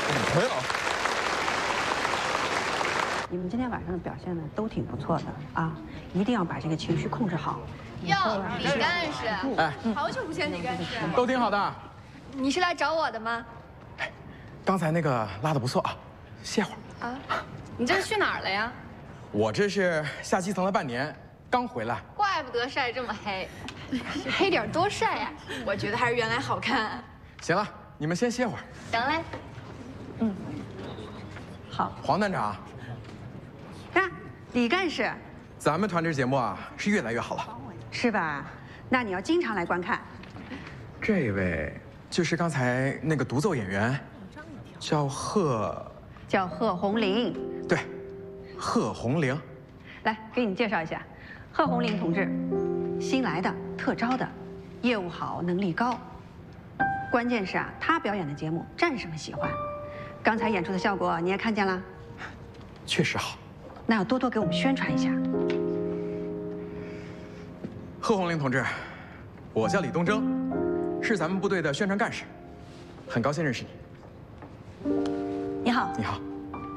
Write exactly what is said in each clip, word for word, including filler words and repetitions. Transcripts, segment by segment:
女朋友。 你们今天晚上的表现呢，都挺不错的啊，一定要把这个情绪控制好。 哟，李干事， 哎， 好久不见，李干事， 都挺好的。 你是来找我的吗？ 哎，刚才那个拉的不错啊，歇会儿。 啊，你这是去哪儿了呀？ 我这是下基层了半年，刚回来。 怪不得晒这么黑，黑点多晒呀。我觉得还是原来好看。 行了，你们先歇会儿。 等嘞。 嗯，好。 黄团长， 啊，李干事， 咱们团支节目啊是越来越好了， 是吧？那你要经常来观看。 这位就是刚才那个独奏演员，叫贺， 叫贺红玲。 对，贺红玲。 来，给你介绍一下，贺红玲同志，新来的，特招的，业务好，能力高。关键是啊，她表演的节目战士们喜欢。刚才演出的效果你也看见了， 确实好。 那要多多给我们宣传一下。 贺红玲同志，我叫李东征，是咱们部队的宣传干事，很高兴认识你。 你好， 你好，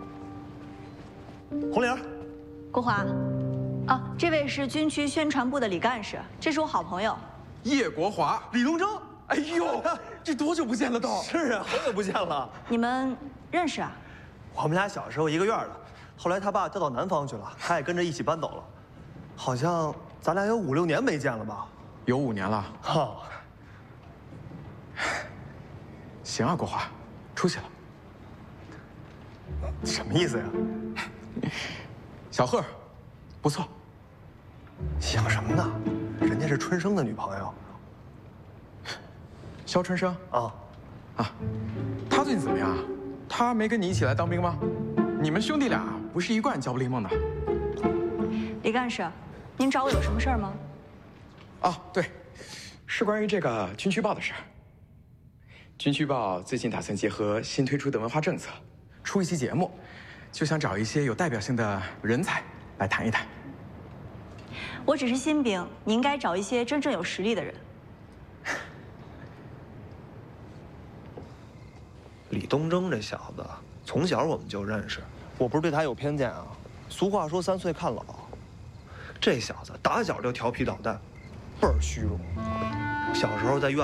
红玲， 国华。啊，这位是军区宣传部的李干事，这是我好朋友叶国华、 李东征。 哎呦，这多久不见了都？ 是啊，好久不见了。 你们认识啊？ 我们俩小时候一个院的，后来他爸调到南方去了，他也跟着一起搬走了。好像咱俩有五六年没见了吧？ 有五年了。 哈。 行啊，国华，出去了。 什么意思呀？ 小贺，不错。 想什么呢？人家是春生的女朋友。 肖春生啊， 啊，他最近怎么样？他没跟你一起来当兵吗？你们兄弟俩不是一贯交不离梦的？ 李干事，您找我有什么事儿吗？ 哦，对，是关于这个军区报的事儿。军区报最近打算结合新推出的文化政策，出一期节目，就想找一些有代表性的人才来谈一谈。 我只是新兵，你应该找一些真正有实力的人。 李东征这小子，从小我们就认识。我不是对他有偏见啊。俗话说三岁看老，这小子打小就调皮捣蛋，倍儿虚荣。小时候在院